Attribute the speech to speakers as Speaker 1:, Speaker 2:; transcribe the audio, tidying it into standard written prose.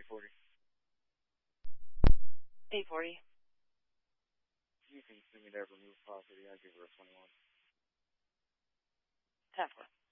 Speaker 1: 840.
Speaker 2: 840.
Speaker 1: You can send me that remove property. I'll give her a 21.
Speaker 2: 10-4.